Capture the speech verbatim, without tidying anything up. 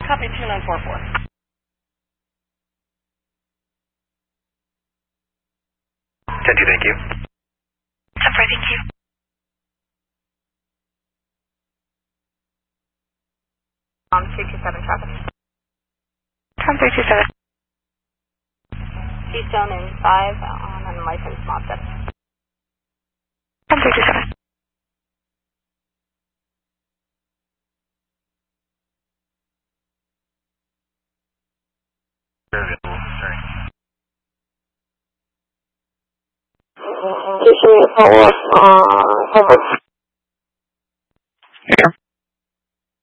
Copy two nine four four. ten two, thank you. ten four, thank you. Um, two two seven traffic. ten three two seven. Keystone in five, um, and license Mazda. ten three two seven. Station follow up on Harvard